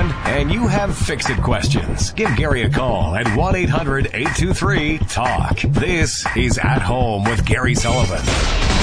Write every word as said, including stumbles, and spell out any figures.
around and you have fix-it questions, give Gary a call at one eight hundred eight two three talk. This is At Home with Gary Sullivan.